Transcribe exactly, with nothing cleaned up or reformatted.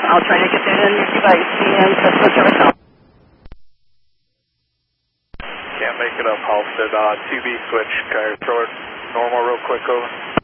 I'll try to get that in your device and customer service help. Can't make it up, Halstead. Uh, two B switch. Can I throw it normal real quick over?